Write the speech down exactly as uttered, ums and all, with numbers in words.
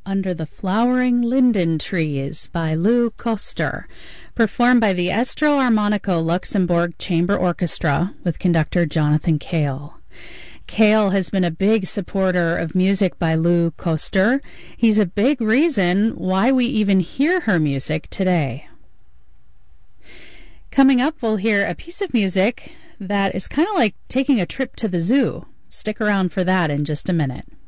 Under the Flowering Linden Trees by Lou Koster, performed by the Estro Armonico Luxembourg Chamber Orchestra with conductor Jonathan Cale. Cale has been a big supporter of music by Lou Koster. He's a big reason why we even hear her music today. Coming up, we'll hear a piece of music that is kind of like taking a trip to the zoo. Stick around for that in just a minute.